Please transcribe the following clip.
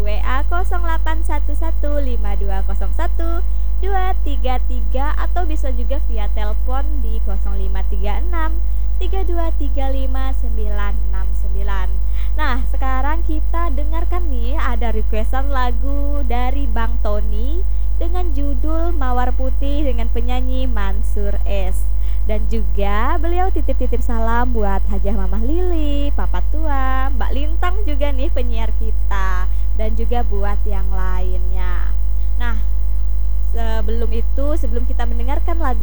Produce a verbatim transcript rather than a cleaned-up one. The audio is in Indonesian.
W A nol delapan satu satu lima dua nol satu dua tiga tiga atau bisa juga via telepon di nol lima tiga enam tiga dua tiga lima sembilan enam sembilan. Nah, sekarang kita dengarkan nih ada requestan lagu dari Bang Tony dengan judul Mawar Putih dengan penyanyi Mansur S. Dan juga beliau titip-titip salam buat Hajah Mamah Lili, Papa Tua, Mbak Lintang juga nih penyiar kita, dan juga buat yang lainnya. Nah, sebelum itu, sebelum kita mendengarkan lagu